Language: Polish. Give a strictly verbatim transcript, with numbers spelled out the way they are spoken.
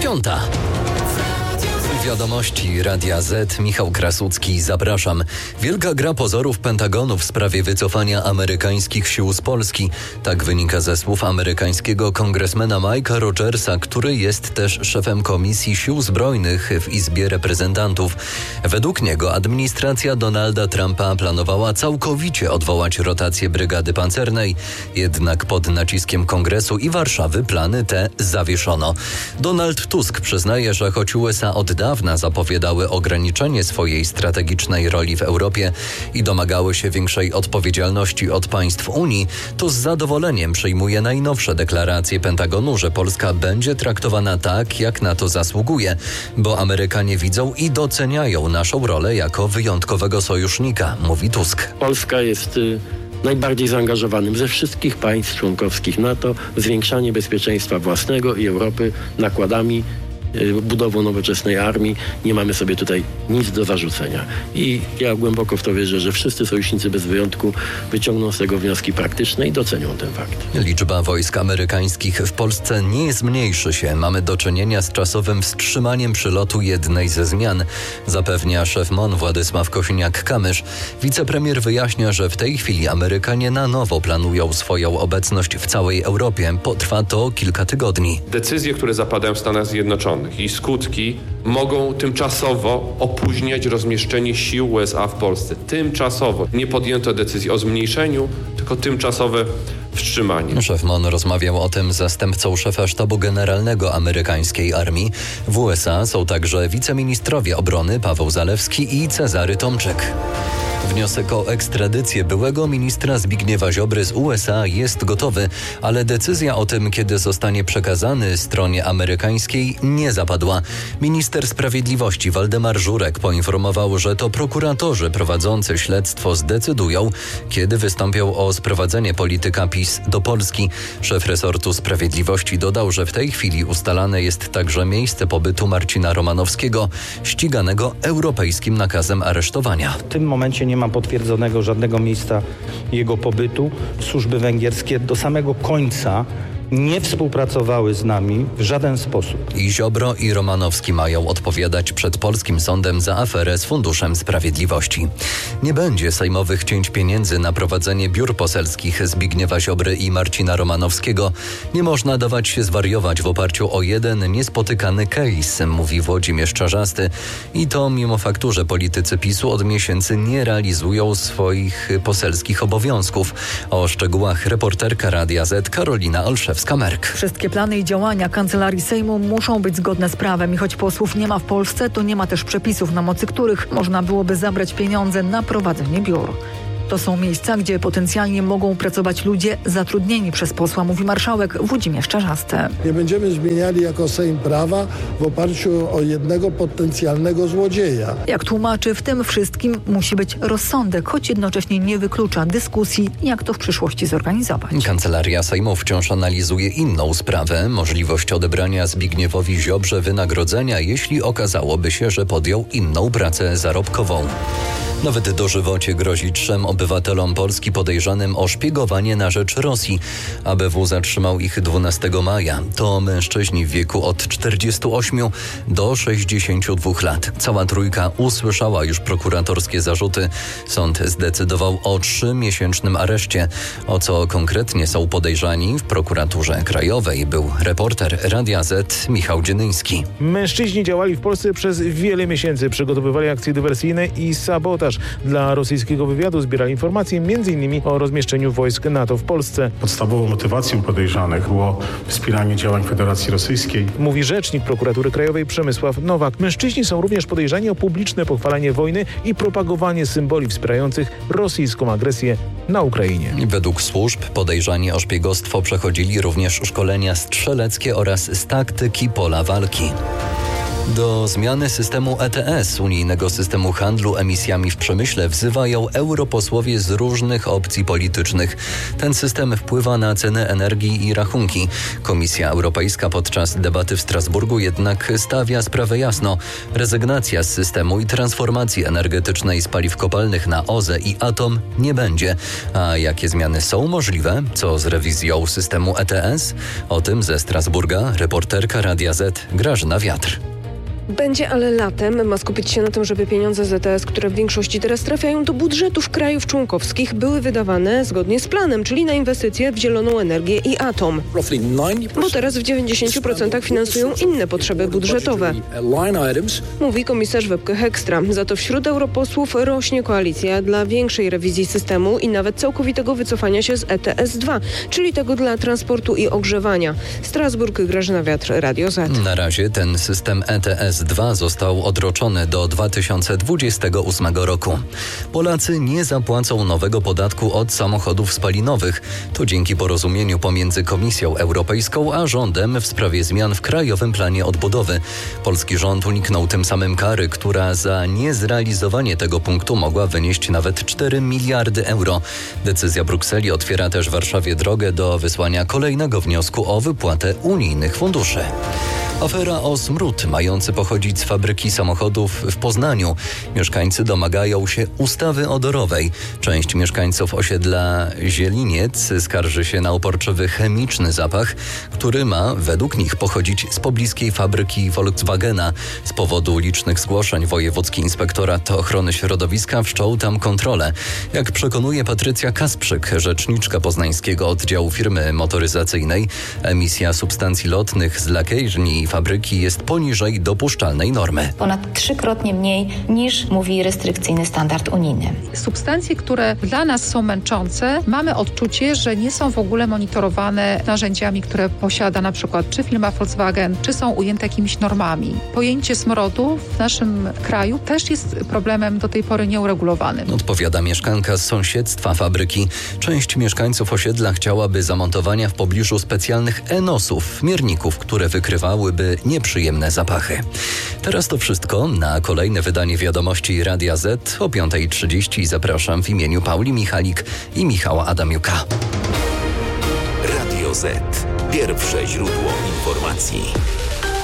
Piąta. Wiadomości Radia Z. Michał Krasucki, zapraszam. Wielka gra pozorów Pentagonu w sprawie wycofania amerykańskich sił z Polski. Tak wynika ze słów amerykańskiego kongresmena Mike'a Rogersa, który jest też szefem Komisji Sił Zbrojnych w Izbie Reprezentantów. Według niego administracja Donalda Trumpa planowała całkowicie odwołać rotację brygady pancernej. Jednak pod naciskiem Kongresu i Warszawy plany te zawieszono. Donald Tusk przyznaje, że choć U S A od dawna zapowiadały ograniczenie swojej strategicznej roli w Europie i domagały się większej odpowiedzialności od państw Unii, to z zadowoleniem przyjmuje najnowsze deklaracje Pentagonu, że Polska będzie traktowana tak, jak na to zasługuje, bo Amerykanie widzą i doceniają naszą rolę jako wyjątkowego sojusznika, mówi Tusk. Polska jest y- najbardziej zaangażowanym ze wszystkich państw członkowskich NATO w zwiększanie bezpieczeństwa własnego i Europy nakładami, budową nowoczesnej armii. Nie mamy sobie tutaj nic do zarzucenia. I ja głęboko w to wierzę, że wszyscy sojusznicy bez wyjątku wyciągną z tego wnioski praktyczne i docenią ten fakt. Liczba wojsk amerykańskich w Polsce nie zmniejszy się. Mamy do czynienia z czasowym wstrzymaniem przylotu jednej ze zmian, zapewnia szef M O N Władysław Kosiniak-Kamysz. Wicepremier wyjaśnia, że w tej chwili Amerykanie na nowo planują swoją obecność w całej Europie. Potrwa to kilka tygodni. Decyzje, które zapadają w Stanach Zjednoczonych i skutki mogą tymczasowo opóźniać rozmieszczenie sił U S A w Polsce. Tymczasowo. Nie podjęto decyzji o zmniejszeniu, tylko tymczasowe wstrzymanie. Szef M O N rozmawiał o tym z zastępcą szefa sztabu generalnego amerykańskiej armii. W U S A są także wiceministrowie obrony Paweł Zalewski i Cezary Tomczyk. Wniosek o ekstradycję byłego ministra Zbigniewa Ziobry z U S A jest gotowy, ale decyzja o tym, kiedy zostanie przekazany stronie amerykańskiej, nie zapadła. Minister Sprawiedliwości Waldemar Żurek poinformował, że to prokuratorzy prowadzący śledztwo zdecydują, kiedy wystąpią o sprowadzenie polityka PiS do Polski. Szef resortu Sprawiedliwości dodał, że w tej chwili ustalane jest także miejsce pobytu Marcina Romanowskiego, ściganego europejskim nakazem aresztowania. W tym momencie nie ma potwierdzonego żadnego miejsca jego pobytu. Służby węgierskie do samego końca nie współpracowały z nami w żaden sposób. I Ziobro i Romanowski mają odpowiadać przed polskim sądem za aferę z Funduszem Sprawiedliwości. Nie będzie sejmowych cięć pieniędzy na prowadzenie biur poselskich Zbigniewa Ziobry i Marcina Romanowskiego. Nie można dawać się zwariować w oparciu o jeden niespotykany case, mówi Włodzimierz Czarzasty. I to mimo faktu, że politycy PiSu od miesięcy nie realizują swoich poselskich obowiązków. O szczegółach reporterka Radia Z Karolina Olszewska. Wszystkie plany i działania Kancelarii Sejmu muszą być zgodne z prawem i choć posłów nie ma w Polsce, to nie ma też przepisów, na mocy których można byłoby zabrać pieniądze na prowadzenie biur. To są miejsca, gdzie potencjalnie mogą pracować ludzie zatrudnieni przez posła, mówi marszałek Włodzimierz Czarzasty. Nie będziemy zmieniali jako Sejm prawa w oparciu o jednego potencjalnego złodzieja. Jak tłumaczy, w tym wszystkim musi być rozsądek, choć jednocześnie nie wyklucza dyskusji, jak to w przyszłości zorganizować. Kancelaria Sejmu wciąż analizuje inną sprawę, możliwość odebrania Zbigniewowi Ziobrze wynagrodzenia, jeśli okazałoby się, że podjął inną pracę zarobkową. Nawet dożywocie grozi trzem obywatelom Polski podejrzanym o szpiegowanie na rzecz Rosji. A B W zatrzymał ich dwunastego maja. To mężczyźni w wieku od czterdziestu ośmiu do sześćdziesięciu dwóch lat. Cała trójka usłyszała już prokuratorskie zarzuty. Sąd zdecydował o trzymiesięcznym areszcie. O co konkretnie są podejrzani w prokuraturze krajowej, był reporter Radia Z Michał Dzienyński. Mężczyźni działali w Polsce przez wiele miesięcy. Przygotowywali akcje dywersyjne i sabotaż. Dla rosyjskiego wywiadu zbierali informacje między innymi o rozmieszczeniu wojsk NATO w Polsce. Podstawową motywacją podejrzanych było wspieranie działań Federacji Rosyjskiej. Mówi rzecznik prokuratury krajowej Przemysław Nowak. Mężczyźni są również podejrzani o publiczne pochwalanie wojny i propagowanie symboli wspierających rosyjską agresję na Ukrainie. Według służb podejrzani o szpiegostwo przechodzili również szkolenia strzeleckie oraz z taktyki pola walki. Do zmiany systemu E T S, unijnego systemu handlu emisjami w przemyśle, wzywają europosłowie z różnych opcji politycznych. Ten system wpływa na ceny energii i rachunki. Komisja Europejska podczas debaty w Strasburgu jednak stawia sprawę jasno. Rezygnacja z systemu i transformacji energetycznej z paliw kopalnych na O Z E i atom nie będzie. A jakie zmiany są możliwe? Co z rewizją systemu E T S? O tym ze Strasburga reporterka Radia Z Grażyna Wiatr. Będzie, ale latem ma skupić się na tym, żeby pieniądze z E T S, które w większości teraz trafiają do budżetów krajów członkowskich, były wydawane zgodnie z planem, czyli na inwestycje w zieloną energię i atom. Bo teraz w dziewięćdziesięciu procentach finansują inne potrzeby budżetowe, mówi komisarz Webke Hekstra. Za to wśród europosłów rośnie koalicja dla większej rewizji systemu i nawet całkowitego wycofania się z E T S dwa, czyli tego dla transportu i ogrzewania. Strasburg, Grażyna Wiatr, Radio Z. Na razie ten system E T S dwa został odroczony do dwa tysiące dwudziestego ósmego roku. Polacy nie zapłacą nowego podatku od samochodów spalinowych. To dzięki porozumieniu pomiędzy Komisją Europejską a rządem w sprawie zmian w Krajowym Planie Odbudowy. Polski rząd uniknął tym samym kary, która za niezrealizowanie tego punktu mogła wynieść nawet cztery miliardy euro. Decyzja Brukseli otwiera też Warszawie drogę do wysłania kolejnego wniosku o wypłatę unijnych funduszy. Afera o smród mający pochodzić z fabryki samochodów w Poznaniu. Mieszkańcy domagają się ustawy odorowej. Część mieszkańców osiedla Zieliniec skarży się na uporczywy chemiczny zapach, który ma według nich pochodzić z pobliskiej fabryki Volkswagena. Z powodu licznych zgłoszeń Wojewódzki Inspektorat Ochrony Środowiska wszczął tam kontrolę. Jak przekonuje Patrycja Kasprzyk, rzeczniczka poznańskiego oddziału firmy motoryzacyjnej, emisja substancji lotnych z lakierni fabryki jest poniżej dopuszczalnej normy. Ponad trzykrotnie mniej niż mówi restrykcyjny standard unijny. Substancje, które dla nas są męczące, mamy odczucie, że nie są w ogóle monitorowane narzędziami, które posiada na przykład czy firma Volkswagen, czy są ujęte jakimiś normami. Pojęcie smrodu w naszym kraju też jest problemem do tej pory nieuregulowanym. Odpowiada mieszkanka z sąsiedztwa fabryki. Część mieszkańców osiedla chciałaby zamontowania w pobliżu specjalnych enosów, mierników, które wykrywałyby nieprzyjemne zapachy. Teraz to wszystko. Na kolejne wydanie Wiadomości Radia Z o piąta trzydzieści zapraszam w imieniu Pauli Michalik i Michała Adamiuka. Radio Z. Pierwsze źródło informacji.